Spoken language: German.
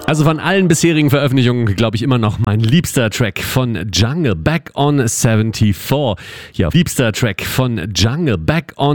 Also von allen bisherigen Veröffentlichungen, glaube ich, immer noch mein liebster Track von Jungle, Back on 74. Ja, liebster Track von Jungle, Back on